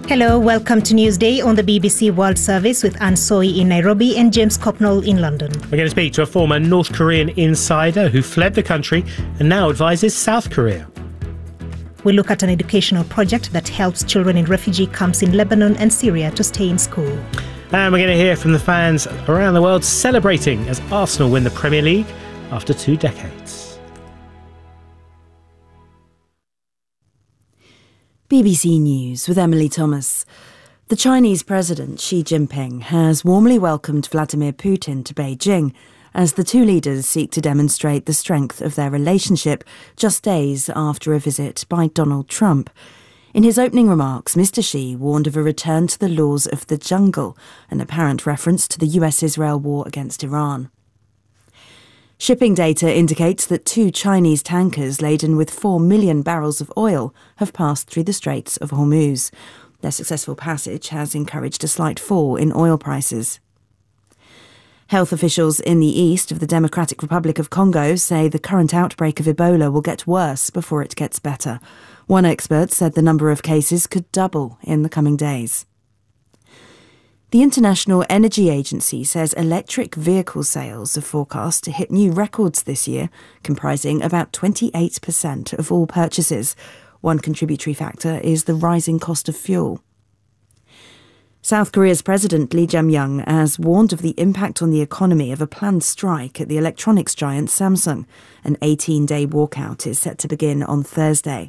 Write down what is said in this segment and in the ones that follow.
Hello, welcome to Newsday on the BBC World Service with Anne Soy in Nairobi and James Copnall in London. We're going to speak to a former North Korean insider who fled the country and now advises South Korea. We look at an educational project that helps children in refugee camps in Lebanon and Syria to stay in school. And we're going to hear from the fans around the world celebrating as Arsenal win the Premier League after 2 decades. BBC News with Emily Thomas. The Chinese President Xi Jinping has warmly welcomed Vladimir Putin to Beijing as the two leaders seek to demonstrate the strength of their relationship just days after a visit by Donald Trump. In his opening remarks, Mr. Xi warned of a return to the laws of the jungle, an apparent reference to the US-Israel war against Iran. Shipping data indicates that 2 Chinese tankers laden with 4 million barrels of oil have passed through the Straits of Hormuz. Their successful passage has encouraged a slight fall in oil prices. Health officials in the east of the Democratic Republic of Congo say the current outbreak of Ebola will get worse before it gets better. One expert said the number of cases could double in the coming days. The International Energy Agency says electric vehicle sales are forecast to hit new records this year, comprising about 28% of all purchases. One contributory factor is the rising cost of fuel. South Korea's President Lee Jae-myung has warned of the impact on the economy of a planned strike at the electronics giant Samsung. An 18-day walkout is set to begin on Thursday.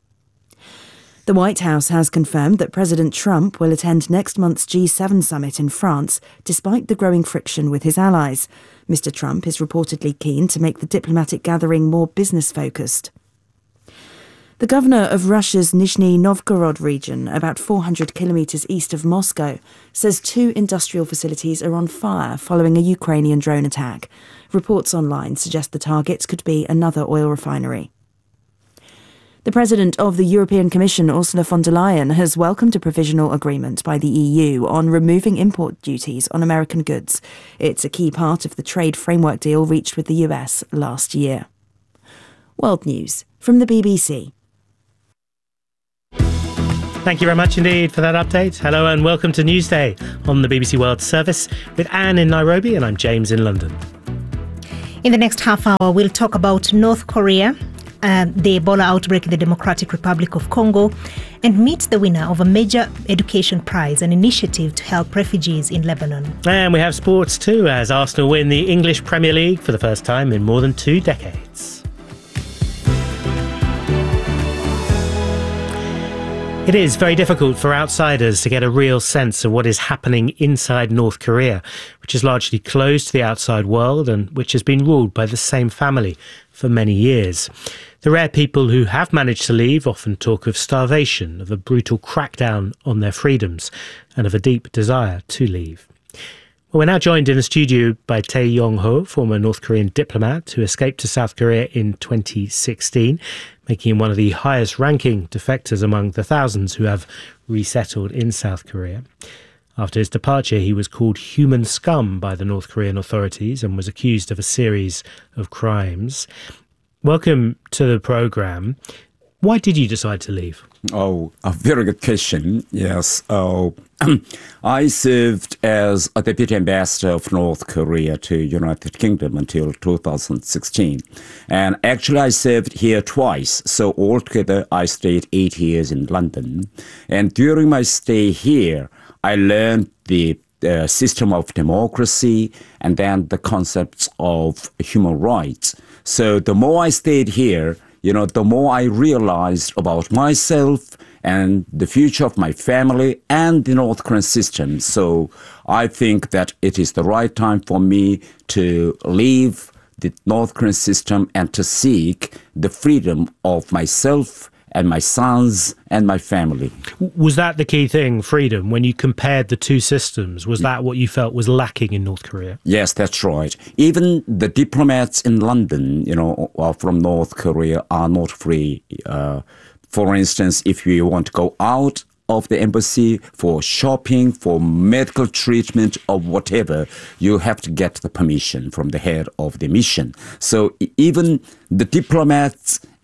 The White House has confirmed that President Trump will attend next month's G7 summit in France, despite the growing friction with his allies. Mr. Trump is reportedly keen to make the diplomatic gathering more business-focused. The governor of Russia's Nizhny Novgorod region, about 400 kilometres east of Moscow, says 2 industrial facilities are on fire following a Ukrainian drone attack. Reports online suggest the targets could be another oil refinery. The President of the European Commission, Ursula von der Leyen, has welcomed a provisional agreement by the EU on removing import duties on American goods. It's a key part of the trade framework deal reached with the US last year. World News from the BBC. Thank you very much indeed for that update. Hello and welcome to Newsday on the BBC World Service with Anne in Nairobi and I'm James in London. In the next half hour, we'll talk about North Korea, the Ebola outbreak in the Democratic Republic of Congo, and meet the winner of a major education prize, an initiative to help refugees in Lebanon. And we have sports too, as Arsenal win the English Premier League for the first time in more than 2 decades. It is very difficult for outsiders to get a real sense of what is happening inside North Korea, which is largely closed to the outside world and which has been ruled by the same family for many years. The rare people who have managed to leave often talk of starvation, of a brutal crackdown on their freedoms, and of a deep desire to leave. Well, we're now joined in the studio by Tae Yong-ho, former North Korean diplomat who escaped to South Korea in 2016, making him one of the highest-ranking defectors among the thousands who have resettled in South Korea. After his departure, he was called human scum by the North Korean authorities and was accused of a series of crimes. Welcome to the programme. Why did you decide to leave? Oh, a very good question. Yes. I served as a deputy ambassador of North Korea to United Kingdom until 2016. And actually I served here twice. So altogether I stayed 8 years in London. And during my stay here, I learned the system of democracy and then the concepts of human rights. So the more I stayed here, the more I realized about myself and the future of my family and the North Korean system. So I think that it is the right time for me to leave the North Korean system and to seek the freedom of myself and my sons and my family. Was that the key thing, freedom, when you compared the two systems? Was that what you felt was lacking in North Korea? Yes, that's right. Even the diplomats in London, from North Korea are not free. For instance, if you want to go out of the embassy for shopping, for medical treatment or whatever, you have to get the permission from the head of the mission. So even the diplomats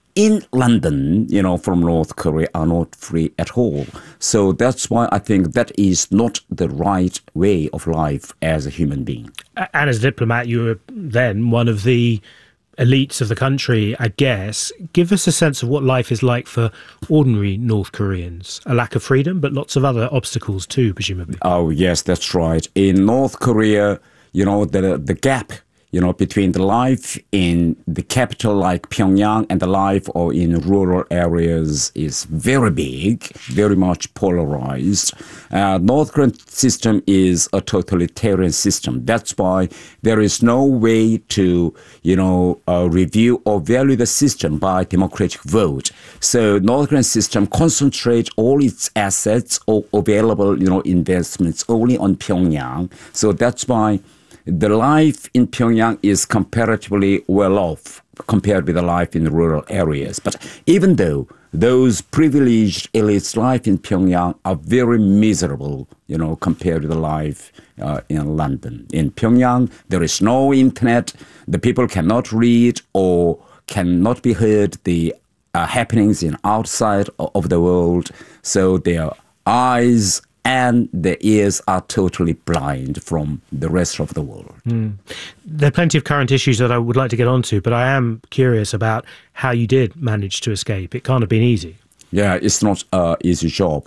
in London, from North Korea are not free at all. So that's why I think that is not the right way of life as a human being. And as a diplomat, you were then one of the elites of the country, I guess. Give us a sense of what life is like for ordinary North Koreans. A lack of freedom, but lots of other obstacles too, presumably. Oh, yes, that's right. In North Korea, the gap between the life in the capital like Pyongyang and the life or in rural areas is very big, very much polarized. North Korean system is a totalitarian system. That's why there is no way to, review or value the system by democratic vote. So North Korean system concentrates all its assets or available, investments only on Pyongyang. So that's why the life in Pyongyang is comparatively well off compared with the life in rural areas. But even though those privileged elites' life in Pyongyang are very miserable, compared to the life in London. In Pyongyang, there is no internet. The people cannot read or cannot be heard the happenings in outside of the world. So their eyes and their ears are totally blind from the rest of the world. There are plenty of current issues that I would like to get onto, but I am curious about how you did manage to escape. It can't have been easy. Yeah, it's not an easy job.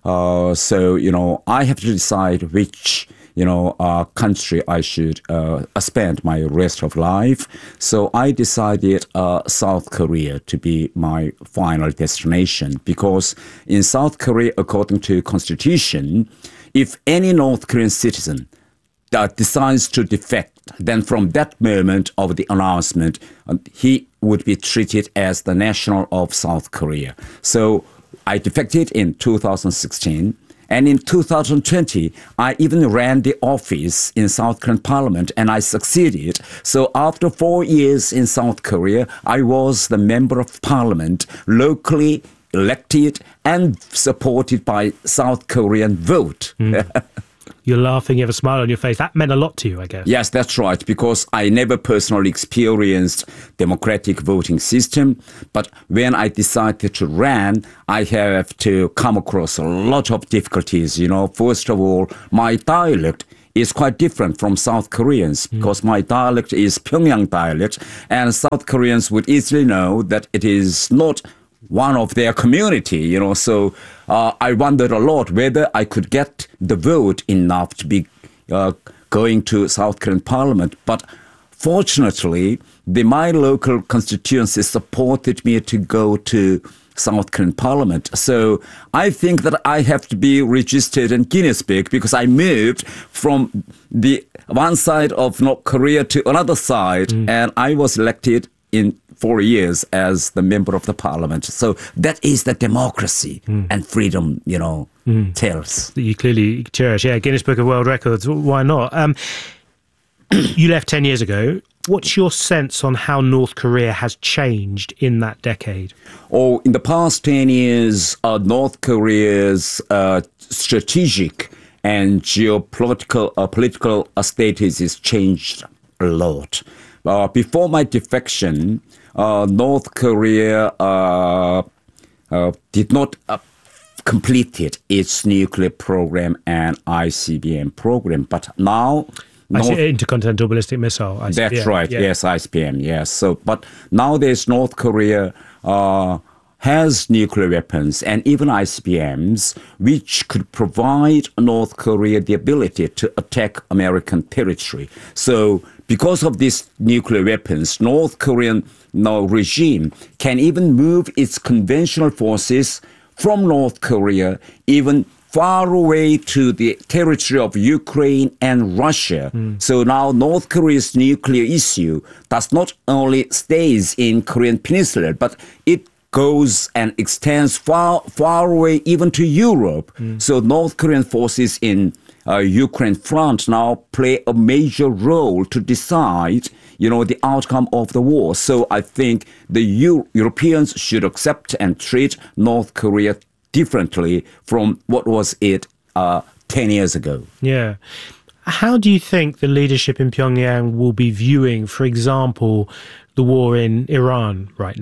So, I have to decide which country I should spend my rest of life. So I decided South Korea to be my final destination because in South Korea, according to Constitution, if any North Korean citizen decides to defect, then from that moment of the announcement, he would be treated as the national of South Korea. So I defected in 2016. And in 2020, I even ran the office in South Korean Parliament and I succeeded. So after 4 years in South Korea, I was the member of Parliament, locally elected and supported by South Korean vote. You're laughing, you have a smile on your face. That meant a lot to you, I guess. Yes, that's right, because I never personally experienced democratic voting system. But when I decided to run, I have to come across a lot of difficulties. First of all, my dialect is quite different from South Koreans because my dialect is Pyongyang dialect, and South Koreans would easily know that it is not one of their community, So I wondered a lot whether I could get the vote enough to be going to South Korean Parliament. But fortunately, my local constituency supported me to go to South Korean Parliament. So I think that I have to be registered in Guinness Book because I moved from the one side of North Korea to another side, and I was elected in 4 years as the member of the parliament. So that is the democracy and freedom, tells. That you clearly cherish. Yeah, Guinness Book of World Records. Why not? You left 10 years ago. What's your sense on how North Korea has changed in that decade? In the past 10 years, North Korea's strategic and geopolitical political status has changed a lot. Before my defection, North Korea did not complete its nuclear program and ICBM program, but now Intercontinental Ballistic Missile. ICBM. That's right. Yeah. Yes, ICBM. Yes. So, but nowadays North Korea has nuclear weapons and even ICBMs, which could provide North Korea the ability to attack American territory. So because of these nuclear weapons, North Korean regime can even move its conventional forces from North Korea even far away to the territory of Ukraine and Russia. So now North Korea's nuclear issue does not only stays in Korean Peninsula, but it goes and extends far away even to Europe. So North Korean forces in Ukraine front now play a major role to decide, the outcome of the war. So I think the Europeans should accept and treat North Korea differently from what was it 10 years ago. Yeah. How do you think the leadership in Pyongyang will be viewing, for example, the war in Iran right now?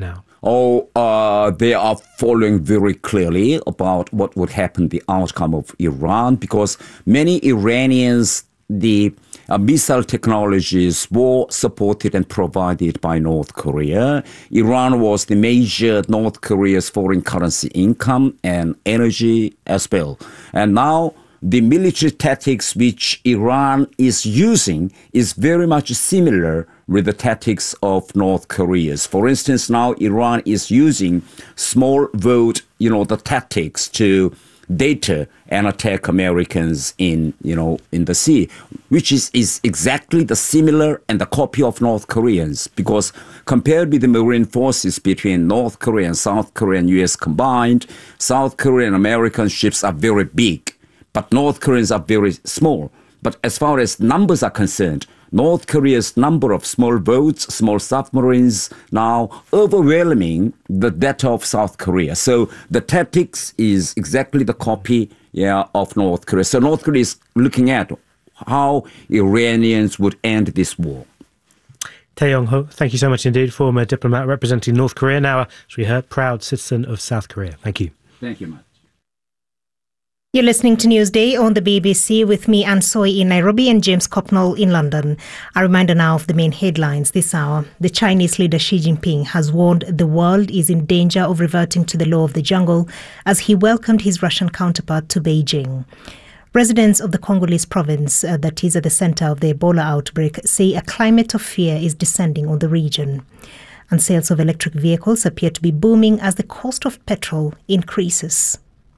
they are following very clearly about what would happen, the outcome of Iran, because many Iranians, the missile technologies were supported and provided by North Korea. Iran was the major North Korea's foreign currency income and energy as well. And now the military tactics which Iran is using is very much similar with the tactics of North Korea's. For instance, now Iran is using small boat, the tactics to deter and attack Americans in the sea, which is exactly the similar and the copy of North Koreans, because compared with the marine forces between North Korea and South Korea and US combined, South Korean American ships are very big, but North Koreans are very small. But as far as numbers are concerned, North Korea's number of small boats, small submarines, now overwhelming the data of South Korea. So the tactics is exactly the copy of North Korea. So North Korea is looking at how Iranians would end this war. Tae Yong-ho, thank you so much indeed, former diplomat representing North Korea, now, as we heard, proud citizen of South Korea. Thank you. Thank you much. You're listening to Newsday on the BBC with me, Anne Soy, in Nairobi and James Copnall in London. A reminder now of the main headlines this hour. The Chinese leader Xi Jinping has warned the world is in danger of reverting to the law of the jungle as he welcomed his Russian counterpart to Beijing. Residents of the Congolese province that is at the centre of the Ebola outbreak say a climate of fear is descending on the region. And sales of electric vehicles appear to be booming as the cost of petrol increases.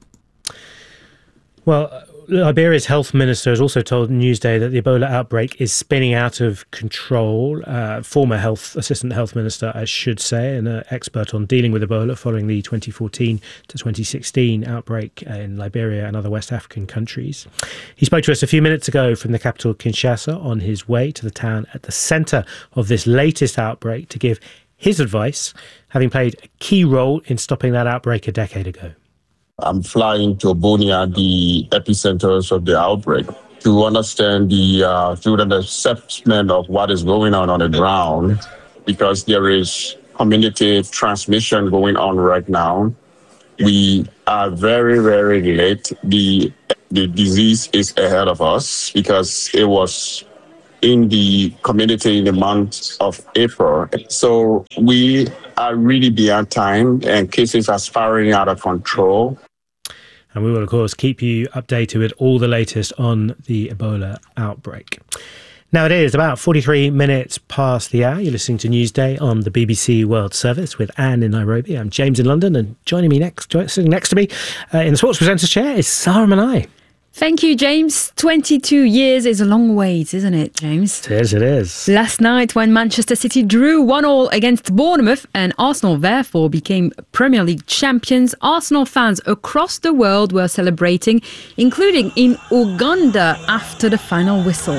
Well, Liberia's health minister has also told Newsday that the Ebola outbreak is spinning out of control. Former assistant health minister, I should say, and an expert on dealing with Ebola following the 2014 to 2016 outbreak in Liberia and other West African countries. He spoke to us a few minutes ago from the capital, Kinshasa, on his way to the town at the centre of this latest outbreak to give his advice, having played a key role in stopping that outbreak a decade ago. I'm flying to Bunia, the epicenters of the outbreak, to understand through the assessment of what is going on the ground, because there is community transmission going on right now. We are very, very late. The disease is ahead of us because it was in the community in the month of April. So we are really beyond time and cases are spiraling out of control. And we will, of course, keep you updated with all the latest on the Ebola outbreak. Now it is about 43 minutes past the hour. You're listening to Newsday on the BBC World Service with Anne in Nairobi. I'm James in London, and sitting next to me in the sports presenter's chair is Sarah Manai. Thank you, James. 22 years is a long wait, isn't it, James? It is. Last night, when Manchester City drew 1-1 against Bournemouth and Arsenal therefore became Premier League champions, Arsenal fans across the world were celebrating, including in Uganda after the final whistle.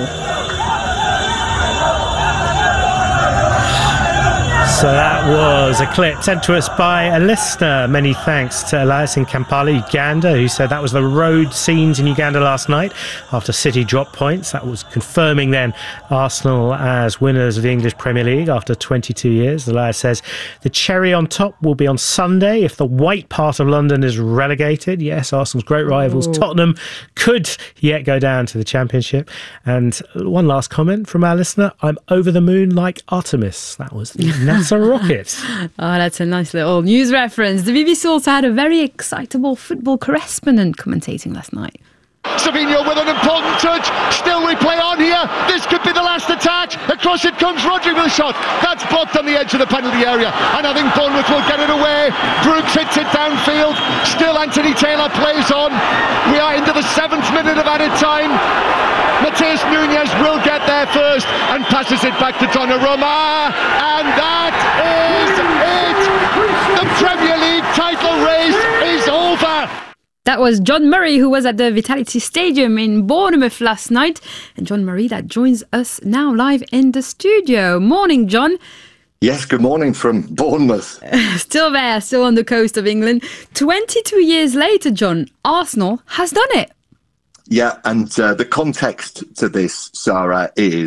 So that was a clip sent to us by a listener. Many thanks to Elias in Kampala, Uganda, who said that was the road scenes in Uganda last night after City dropped points. That was confirming then Arsenal as winners of the English Premier League after 22 years. Elias says the cherry on top will be on Sunday if the white part of London is relegated. Yes, Arsenal's great rivals, Tottenham, could yet go down to the Championship. And one last comment from our listener. I'm over the moon like Artemis. That was the NASA rocket. Oh, that's a nice little news reference. The BBC also had a very excitable football correspondent commentating last night. Savinho with an important touch. Still we play on here. This could be the last attack. Across it comes Rodri with a shot. That's blocked on the edge of the penalty area. And I think Bournemouth will get it away. Brooks hits it downfield. Still Anthony Taylor plays on. We are into the 7th minute of added time. Matheus Nunes will get there first and passes it back to Donnarumma. And that is it. The Premier League title race is over. That was John Murray, who was at the Vitality Stadium in Bournemouth last night. And John Murray, that joins us now live in the studio. Morning, John. Yes, good morning from Bournemouth. Still there, still on the coast of England. 22 years later, John, Arsenal has done it. Yeah, and the context to this, Sarah, is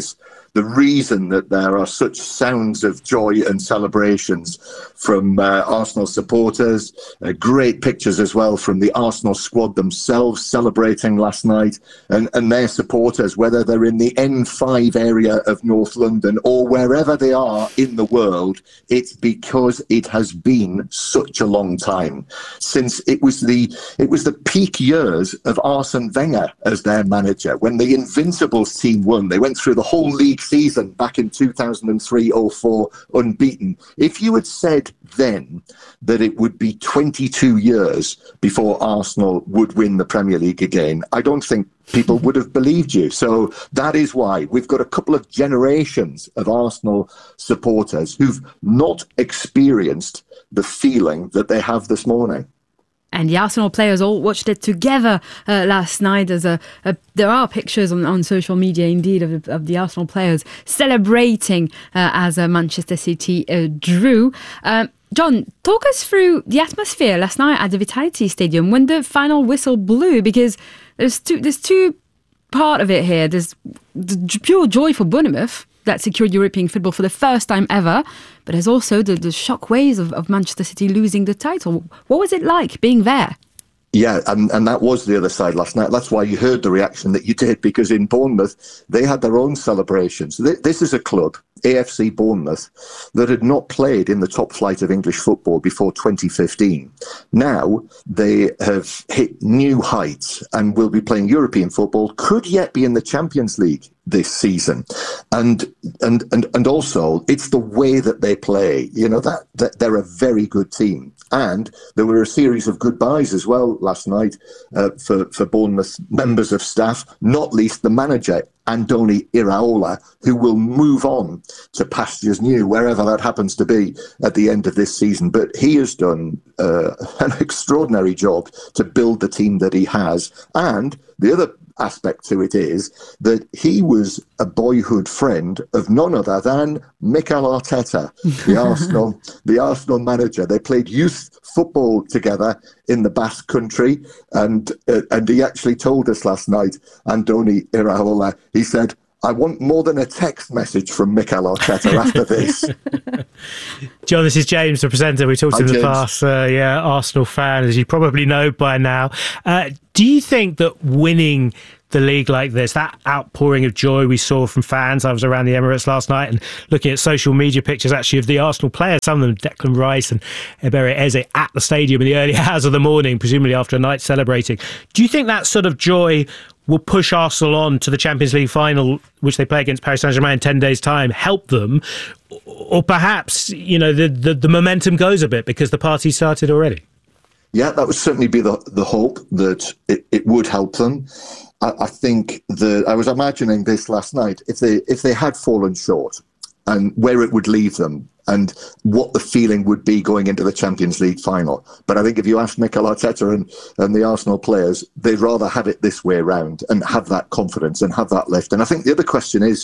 the reason that there are such sounds of joy and celebrations from Arsenal supporters. Great pictures as well from the Arsenal squad themselves celebrating last night, and their supporters, whether they're in the N5 area of North London or wherever they are in the world. It's because it has been such a long time since it was the peak years of Arsene Wenger as their manager, when the Invincibles team won. They went through the whole league season back in 2003-04 unbeaten. If you had said then that it would be 22 years before Arsenal would win the Premier League again, I don't think people would have believed you. So that is why we've got a couple of generations of Arsenal supporters who've not experienced the feeling that they have this morning. And the Arsenal players all watched it together last night. There are pictures on social media, indeed, of the Arsenal players celebrating as Manchester City drew. John, talk us through the atmosphere last night at the Vitality Stadium when the final whistle blew, because there's two part of it here. There's the pure joy for Bournemouth that secured European football for the first time ever, but there's also the shockwaves of Manchester City losing the title. What was it like being there? Yeah, and that was the other side last night. That's why you heard the reaction that you did, because in Bournemouth, they had their own celebrations. This is a club, AFC Bournemouth, that had not played in the top flight of English football before 2015. Now they have hit new heights and will be playing European football, could yet be in the Champions League this season. And also, it's the way that they play. You know, that they're a very good team. And there were a series of goodbyes as well last night for Bournemouth members of staff, not least the manager, Andoni Iraola, who will move on to pastures new, wherever that happens to be at the end of this season. But he has done an extraordinary job to build the team that he has. And the other aspect to it is that he was a boyhood friend of none other than Mikel Arteta, the Arsenal manager. They played youth football together in the Basque Country, and he actually told us last night, Andoni Iraola, he said, I want more than a text message from Mikel Arteta after this. John, this is James, the presenter. We talked in the past. Arsenal fan, as you probably know by now. Do you think that winning the league like this, that outpouring of joy we saw from fans? I was around the Emirates last night and looking at social media pictures actually of the Arsenal players, some of them Declan Rice and Ebere Eze at the stadium in the early hours of the morning, presumably after a night celebrating. Do you think that sort of joy will push Arsenal on to the Champions League final, which they play against Paris Saint-Germain in 10 days' time, help them? Or perhaps, you know, the momentum goes a bit because the party started already? Yeah, that would certainly be the hope, that it would help them. I think that I was imagining this last night, if they had fallen short and where it would leave them and what the feeling would be going into the Champions League final. But I think if you ask Mikel Arteta and the Arsenal players, they'd rather have it this way around and have that confidence and have that lift. And I think the other question is,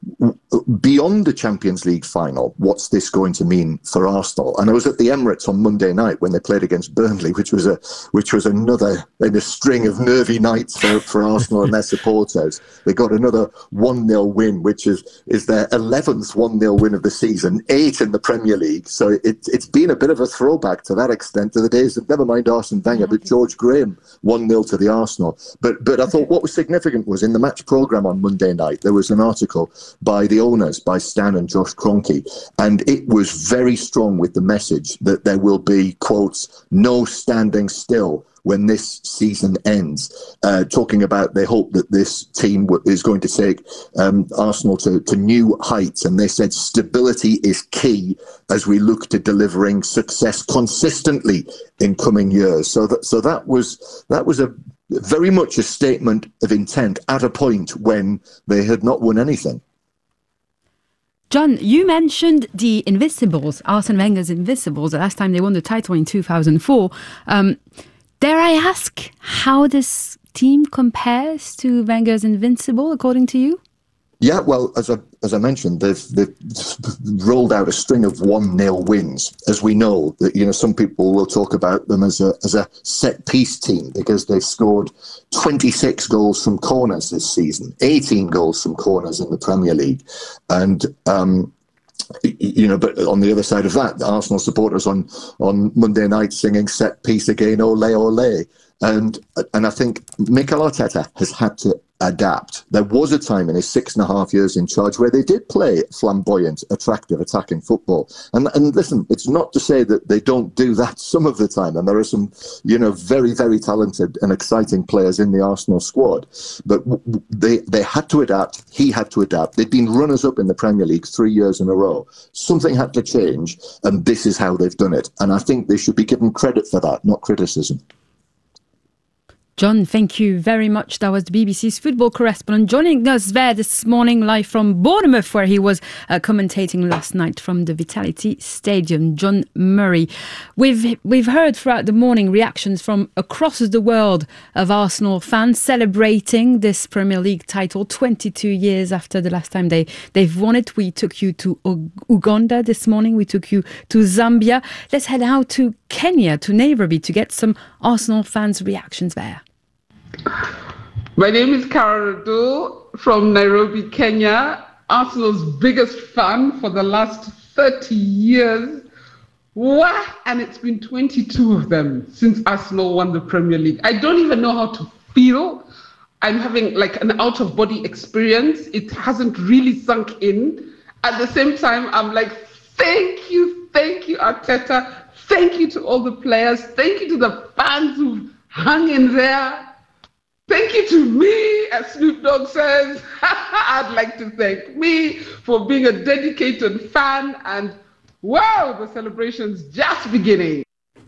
beyond the Champions League final, what's this going to mean for Arsenal? And I was at the Emirates on Monday night when they played against Burnley, which was another in a string of nervy nights for Arsenal and their supporters. They got another 1-0 win, which is their 11th 1-0 win of the season, 8 in the Premier League. So it's been a bit of a throwback to that extent to the days of, never mind Arsene Wenger, but George Graham 1-0 to the Arsenal. But I thought what was significant was in the match programme on Monday night, there was an article by the owners, by Stan and Josh Kroenke, and it was very strong with the message that there will be, quotes, no standing still when this season ends, talking about they hope that this team is going to take Arsenal to new heights. And they said stability is key as we look to delivering success consistently in coming years. So that was a very much a statement of intent at a point when they had not won anything. John, you mentioned the Invincibles, Arsene Wenger's Invincibles, the last time they won the title in 2004. Dare I ask how this team compares to Wenger's Invincible, according to you? Yeah, well, as I mentioned, they've rolled out a string of 1-0 wins. As we know, that some people will talk about them as a set piece team because they've scored 26 goals from corners this season, 18 goals from corners in the Premier League, and but on the other side of that, the Arsenal supporters on Monday night singing "set piece again, ole ole," and I think Mikel Arteta has had to adapt. There was a time in his 6.5 years in charge where they did play flamboyant, attractive, attacking football. And listen, it's not to say that they don't do that some of the time. And there are some, very, very talented and exciting players in the Arsenal squad. But they had to adapt. He had to adapt. They'd been runners-up in the Premier League 3 years in a row. Something had to change, and this is how they've done it. And I think they should be given credit for that, not criticism. John, thank you very much. That was the BBC's football correspondent joining us there this morning live from Bournemouth, where he was commentating last night from the Vitality Stadium. John Murray. We've heard throughout the morning reactions from across the world of Arsenal fans celebrating this Premier League title 22 years after the last time they've won it. We took you to Uganda this morning. We took you to Zambia. Let's head out to Kenya, to Nairobi, to get some Arsenal fans' reactions there. My name is Carol Radu from Nairobi, Kenya, Arsenal's biggest fan for the last 30 years. Wow! And it's been 22 of them since Arsenal won the Premier League. I don't even know how to feel. I'm having like an out-of-body experience. It hasn't really sunk in. At the same time, I'm like, thank you, Arteta. Thank you to all the players. Thank you to the fans who've hung in there. Thank you to me, as Snoop Dogg says. I'd like to thank me for being a dedicated fan. And wow, the celebration's just beginning.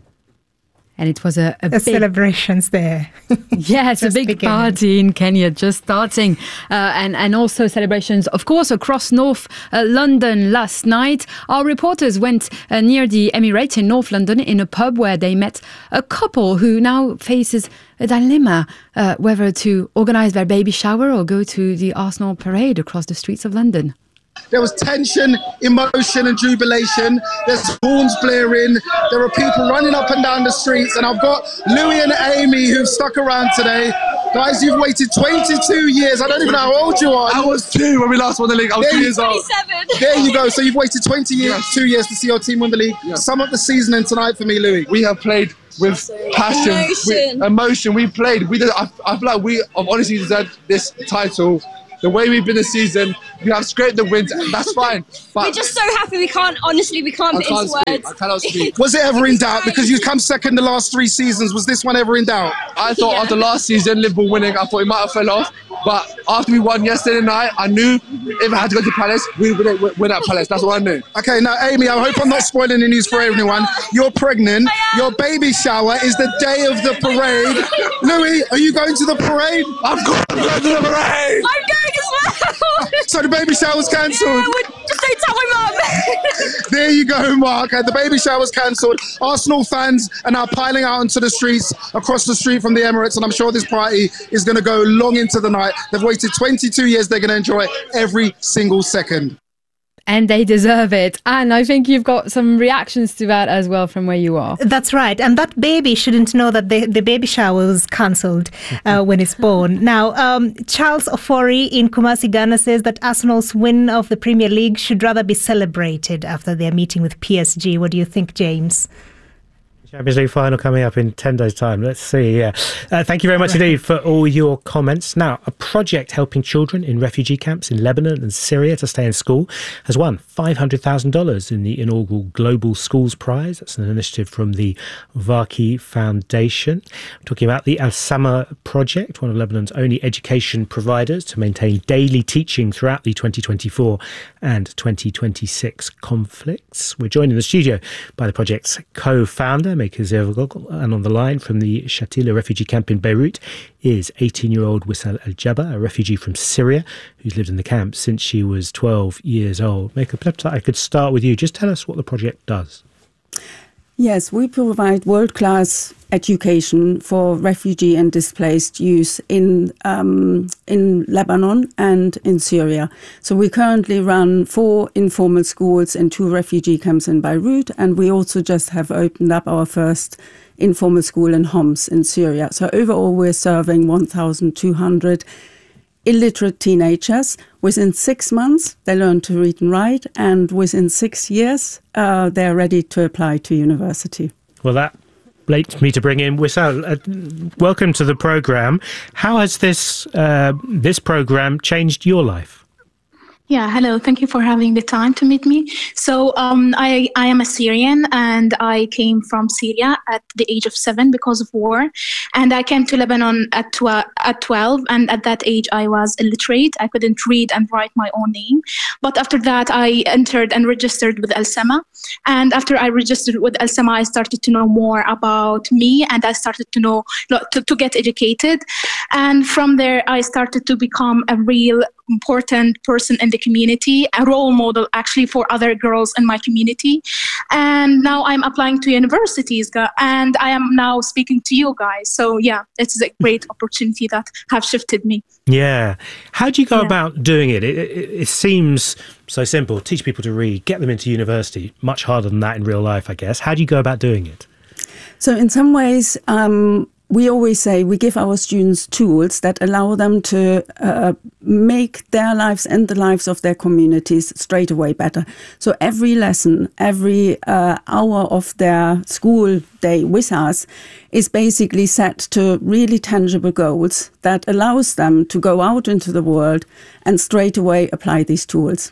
And it was a big celebrations there. Yes, a big party in Kenya just starting. And also celebrations, of course, across North London last night. Our reporters went near the Emirates in North London in a pub where they met a couple who now faces a dilemma whether to organise their baby shower or go to the Arsenal parade across the streets of London. There was tension, emotion and jubilation. There's horns blaring. There are people running up and down the streets. And I've got Louis and Amy who've stuck around today. Guys, you've waited 22 years. I don't even know how old you are. I was 2 when we last won the league. I was 2 years old. 27. There you go. So you've waited 2 years to see your team win the league. Yeah. Sum up the season and tonight for me, Louis. We have played with passion, emotion. We played. I feel like we have honestly deserved this title. The way we've been this season, we have scraped the wins, and that's fine. But we're just so happy we can't put into words. I cannot speak. Was it ever in doubt? Because you come second the last 3 seasons. Was this one ever in doubt? I thought after last season, Liverpool winning, I thought it might have fell off. But after we won yesterday night, I knew if I had to go to Palace, we would win at Palace. That's what I knew. Okay, now Amy, I hope I'm not spoiling the news for everyone. You're pregnant. Your baby shower is the day of the parade. Louis, are you going to the parade? I'm going to the parade. I'm going as well. So the baby shower's cancelled. Yeah, just don't tell my mum. There you go, Mark. The baby shower's cancelled. Arsenal fans are now piling out onto the streets across the street from the Emirates, and I'm sure this party is going to go long into the night. They've waited 22 years. They're going to enjoy every single second. And they deserve it. And I think you've got some reactions to that as well from where you are. That's right. And that baby shouldn't know that the baby shower was cancelled when it's born. Now, Charles Ofori in Kumasi, Ghana says that Arsenal's win of the Premier League should rather be celebrated after their meeting with PSG. What do you think, James? Champions League final coming up in 10 days' time. Let's see. Yeah. Thank you very much indeed for all your comments. Now, a project helping children in refugee camps in Lebanon and Syria to stay in school has won $500,000 in the inaugural Global Schools Prize. That's an initiative from the Vaki Foundation. We're talking about the Al Sama project, one of Lebanon's only education providers to maintain daily teaching throughout the 2024 and 2026 conflicts. We're joined in the studio by the project's co-founder, and on the line from the Shatila refugee camp in Beirut is 18-year-old Wissal Al-Jaba, a refugee from Syria who's lived in the camp since she was 12 years old. Perhaps I could start with you. Just tell us what the project does. Yes, we provide world-class education for refugee and displaced youth in Lebanon and in Syria. So we currently run 4 informal schools and 2 refugee camps in Beirut, and we also just have opened up our first informal school in Homs in Syria. So overall, we're serving 1,200 illiterate teenagers. Within 6 months, they learn to read and write, and within 6 years, they're ready to apply to university. Well, that leads me to bring in Wissal. Welcome to the programme. How has this programme changed your life? Yeah, hello. Thank you for having the time to meet me. So I am a Syrian, and I came from Syria at the age of 7 because of war. And I came to Lebanon at 12. And at that age, I was illiterate. I couldn't read and write my own name. But after that, I entered and registered with Al Sama. And after I registered with Al Sama, I started to know more about me, and I started to know to get educated. And from there, I started to become a real important person in the community, a role model actually for other girls in my community. And now I'm applying to universities, and I am now speaking to you guys. So yeah, it's a great opportunity that have shifted me. Yeah. How do you go about doing it? It seems so simple. Teach people to read, get them into university. Much harder than that in real life, I guess. How do you go about doing it? So in some ways, we always say we give our students tools that allow them to make their lives and the lives of their communities straight away better. So every lesson, every hour of their school day with us is basically set to really tangible goals that allows them to go out into the world and straight away apply these tools.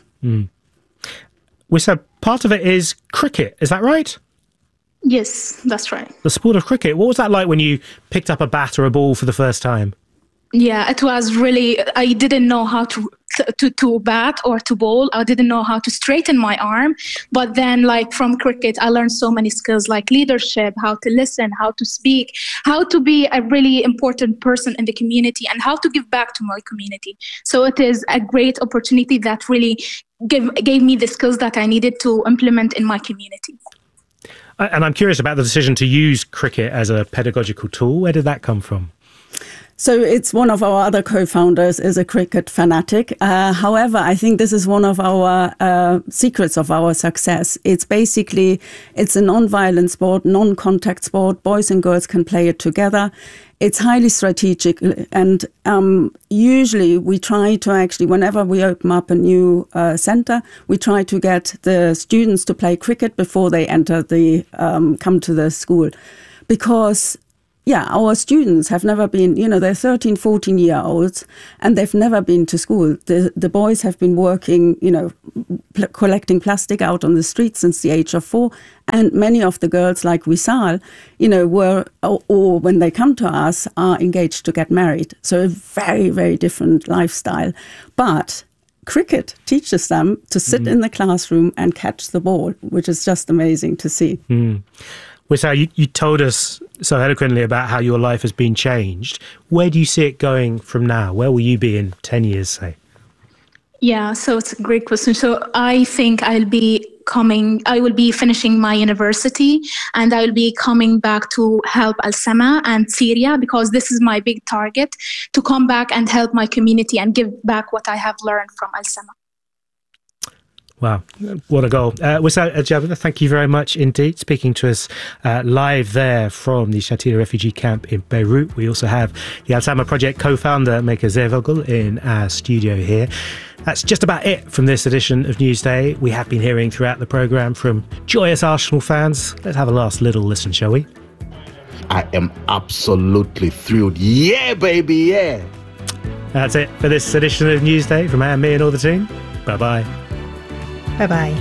Wissal, part of it is cricket, is that right? Yes, that's right. The sport of cricket. What was that like when you picked up a bat or a ball for the first time? Yeah, it was really, I didn't know how to bat or to bowl. I didn't know how to straighten my arm. But then like from cricket, I learned so many skills like leadership, how to listen, how to speak, how to be a really important person in the community, and how to give back to my community. So it is a great opportunity that really gave me the skills that I needed to implement in my community. And I'm curious about the decision to use cricket as a pedagogical tool. Where did that come from? So it's one of our other co-founders is a cricket fanatic. However, I think this is one of our secrets of our success. It's a non-violent sport, non-contact sport. Boys and girls can play it together. It's highly strategic, and usually we try to actually, whenever we open up a new centre, we try to get the students to play cricket before they enter come to the school, because our students have never been, they're 13, 14-year-olds, and they've never been to school. The boys have been working, collecting plastic out on the streets since the age of 4. And many of the girls, like Wissal, were, or when they come to us, are engaged to get married. So a very, very different lifestyle. But cricket teaches them to sit in the classroom and catch the ball, which is just amazing to see. Wissal, you told us so eloquently about how your life has been changed. Where do you see it going from now? Where will you be in 10 years, say? Yeah, so it's a great question. So I think I will be finishing my university, and I will be coming back to help Al Sama and Syria, because this is my big target, to come back and help my community and give back what I have learned from Al Sama. Wow, what a goal. Wissal Jabana, thank you very much indeed. Speaking to us live there from the Shatila refugee camp in Beirut. We also have the Al Sama Project co-founder Meka Zevogel in our studio here. That's just about it from this edition of Newsday. We have been hearing throughout the programme from joyous Arsenal fans. Let's have a last little listen, shall we? I am absolutely thrilled. Yeah, baby, yeah. That's it for this edition of Newsday from Anne, me and all the team. Bye-bye. Bye-bye.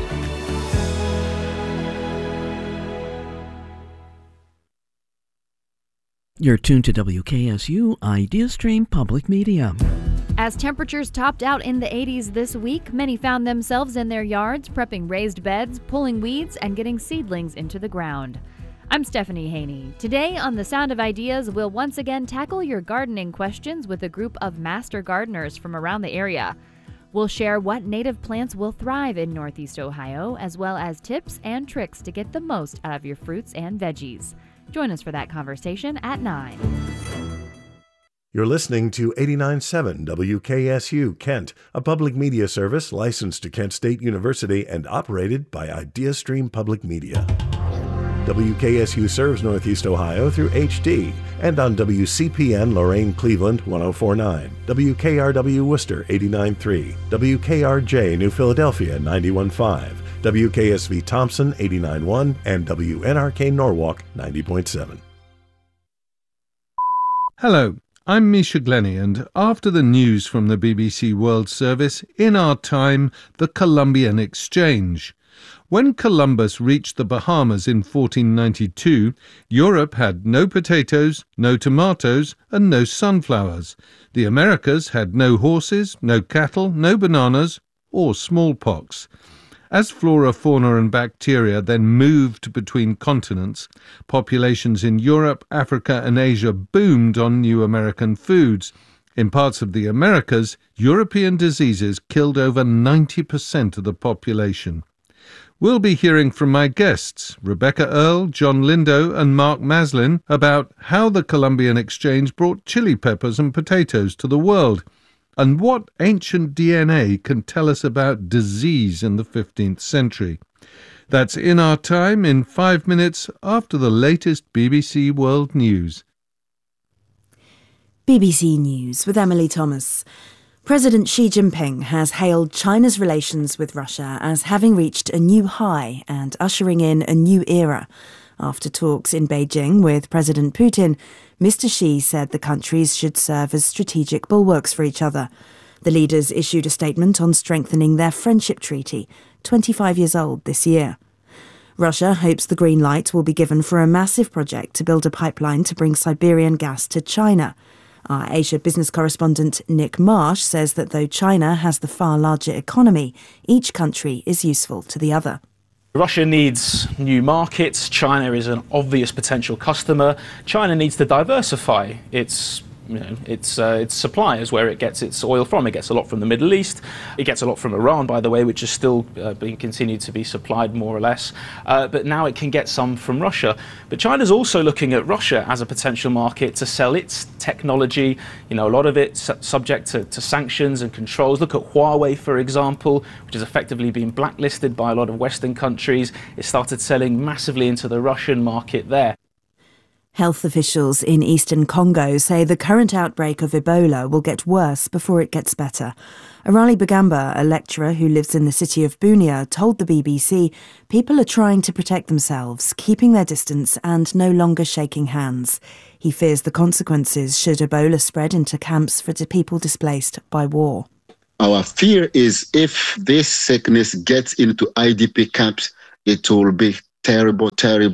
You're tuned to WKSU Ideastream Public Media. As temperatures topped out in the 80s this week, many found themselves in their yards prepping raised beds, pulling weeds, and getting seedlings into the ground. I'm Stephanie Haney. Today on The Sound of Ideas, we'll once again tackle your gardening questions with a group of master gardeners from around the area. We'll share what native plants will thrive in Northeast Ohio, as well as tips and tricks to get the most out of your fruits and veggies. Join us for that conversation at 9. You're listening to 89.7 WKSU Kent, a public media service licensed to Kent State University and operated by IdeaStream Public Media. WKSU serves Northeast Ohio through HD and on WCPN Lorain Cleveland 104.9, WKRW Worcester 89.3, WKRJ New Philadelphia 91.5, WKSV Thompson 89.1, and WNRK Norwalk 90.7. Hello, I'm Misha Glennie, and after the news from the BBC World Service, in our time, the Columbian Exchange. When Columbus reached the Bahamas in 1492, Europe had no potatoes, no tomatoes, and no sunflowers. The Americas had no horses, no cattle, no bananas, or smallpox. As flora, fauna and bacteria then moved between continents, populations in Europe, Africa and Asia boomed on new American foods. In parts of the Americas, European diseases killed over 90% of the population. We'll be hearing from my guests, Rebecca Earle, John Lindo and Mark Maslin, about how the Columbian Exchange brought chili peppers and potatoes to the world, and what ancient DNA can tell us about disease in the 15th century. That's In Our Time in 5 minutes after the latest BBC World News. BBC News with Emily Thomas. President Xi Jinping has hailed China's relations with Russia as having reached a new high and ushering in a new era. After talks in Beijing with President Putin, Mr. Xi said the countries should serve as strategic bulwarks for each other. The leaders issued a statement on strengthening their friendship treaty, 25 years old this year. Russia hopes the green light will be given for a massive project to build a pipeline to bring Siberian gas to China. Our Asia business correspondent Nick Marsh says that though China has the far larger economy, each country is useful to the other. Russia needs new markets. China is an obvious potential customer. China needs to diversify its suppliers, where it gets its oil from. It gets a lot from the Middle East. It gets a lot from Iran, by the way, which is still being continued to be supplied more or less. But now it can get some from Russia. But China's also looking at Russia as a potential market to sell its technology. A lot of it subject to sanctions and controls. Look at Huawei, for example, which has effectively been blacklisted by a lot of Western countries. It started selling massively into the Russian market there. Health officials in eastern Congo say the current outbreak of Ebola will get worse before it gets better. Arali Bagamba, a lecturer who lives in the city of Bunia, told the BBC people are trying to protect themselves, keeping their distance and no longer shaking hands. He fears the consequences should Ebola spread into camps for people displaced by war. Our fear is if this sickness gets into IDP camps, it will be terrible,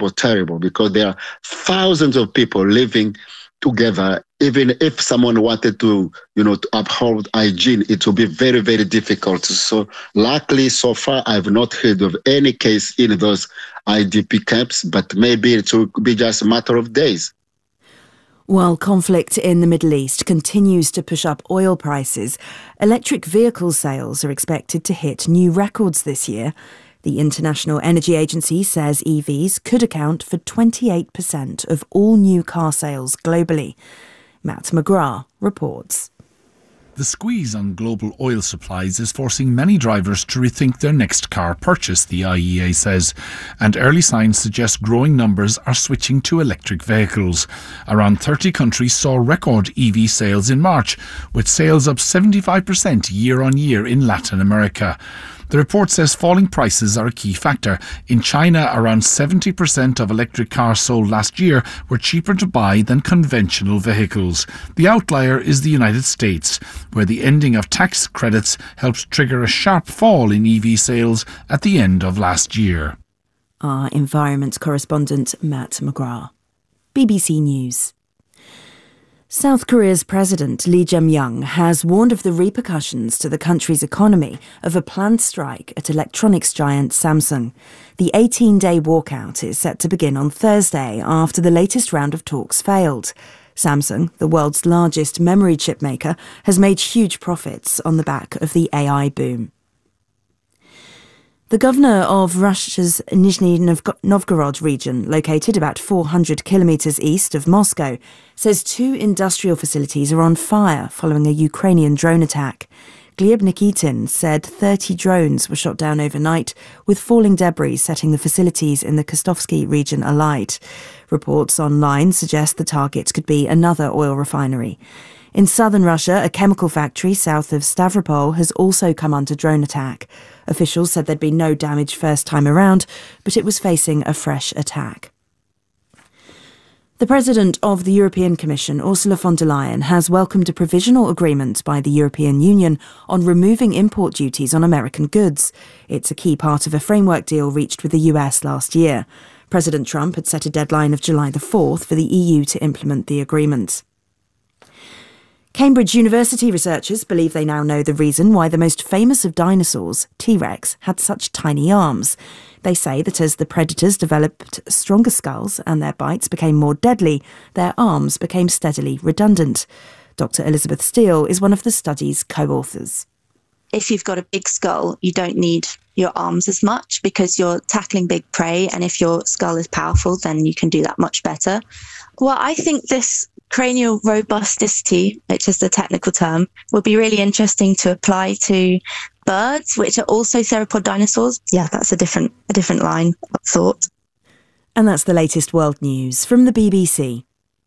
because there are thousands of people living together. Even if someone wanted to uphold hygiene, it will be very, very difficult. So luckily, so far, I've not heard of any case in those IDP camps, but maybe it will be just a matter of days. While conflict in the Middle East continues to push up oil prices, electric vehicle sales are expected to hit new records this year. The International Energy Agency says EVs could account for 28% of all new car sales globally. Matt McGrath reports. The squeeze on global oil supplies is forcing many drivers to rethink their next car purchase, the IEA says, and early signs suggest growing numbers are switching to electric vehicles. Around 30 countries saw record EV sales in March, with sales up 75% year on year in Latin America. The report says falling prices are a key factor. In China, around 70% of electric cars sold last year were cheaper to buy than conventional vehicles. The outlier is the United States, where the ending of tax credits helped trigger a sharp fall in EV sales at the end of last year. Our environment correspondent Matt McGrath. BBC News. South Korea's President Lee Jae-myung has warned of the repercussions to the country's economy of a planned strike at electronics giant Samsung. The 18-day walkout is set to begin on Thursday after the latest round of talks failed. Samsung, the world's largest memory chip maker, has made huge profits on the back of the AI boom. The governor of Russia's Nizhny Novgorod region, located about 400 kilometres east of Moscow, says 2 industrial facilities are on fire following a Ukrainian drone attack. Gleb Nikitin said 30 drones were shot down overnight, with falling debris setting the facilities in the Kostovsky region alight. Reports online suggest the target could be another oil refinery. In southern Russia, a chemical factory south of Stavropol has also come under drone attack. Officials said there'd been no damage first time around, but it was facing a fresh attack. The President of the European Commission, Ursula von der Leyen, has welcomed a provisional agreement by the European Union on removing import duties on American goods. It's a key part of a framework deal reached with the US last year. President Trump had set a deadline of July the 4th for the EU to implement the agreement. Cambridge University researchers believe they now know the reason why the most famous of dinosaurs, T-Rex, had such tiny arms. They say that as the predators developed stronger skulls and their bites became more deadly, their arms became steadily redundant. Dr. Elizabeth Steele is one of the study's co-authors. If you've got a big skull, you don't need your arms as much because you're tackling big prey, and if your skull is powerful, then you can do that much better. Well, I think this cranial robusticity, which is the technical term, would be really interesting to apply to birds, which are also theropod dinosaurs. Yeah, that's a different line of thought. And that's the latest world news from the BBC.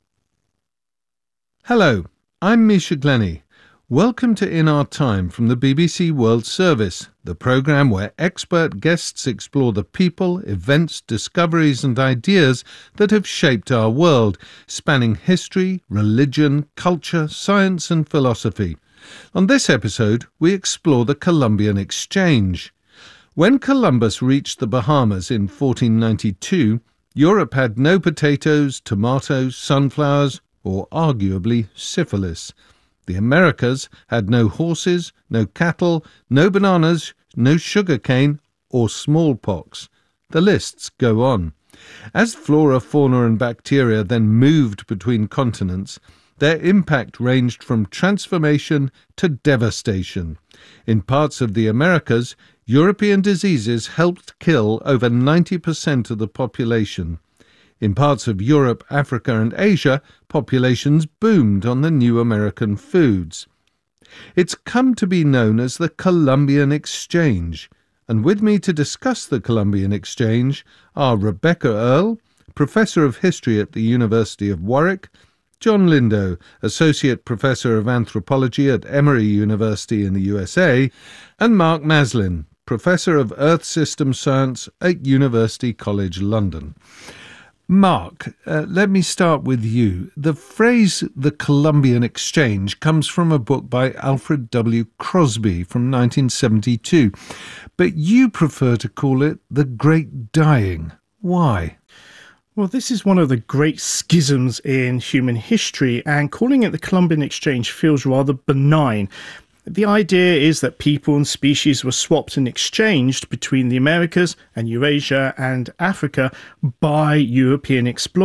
Hello, I'm Misha Glenny. Welcome to In Our Time from the BBC World Service, the programme where expert guests explore the people, events, discoveries and ideas that have shaped our world, spanning history, religion, culture, science and philosophy. On this episode, we explore the Columbian Exchange. When Columbus reached the Bahamas in 1492, Europe had no potatoes, tomatoes, sunflowers, or arguably syphilis. The Americas had no horses, no cattle, no bananas, no sugar cane, or smallpox. The lists go on. As flora, fauna and bacteria then moved between continents, their impact ranged from transformation to devastation. In parts of the Americas, European diseases helped kill over 90% of the population. In parts of Europe, Africa and Asia, populations boomed on the new American foods. It's come to be known as the Columbian Exchange, and with me to discuss the Columbian Exchange are Rebecca Earle, Professor of History at the University of Warwick, John Lindo, Associate Professor of Anthropology at Emory University in the USA, and Mark Maslin, Professor of Earth System Science at University College London. Mark, let me start with you. The phrase the Columbian Exchange comes from a book by Alfred W. Crosby from 1972, but you prefer to call it the Great Dying. Why? Well, this is one of the great schisms in human history, and calling it the Columbian Exchange feels rather benign. The idea is that people and species were swapped and exchanged between the Americas and Eurasia and Africa by European explorers.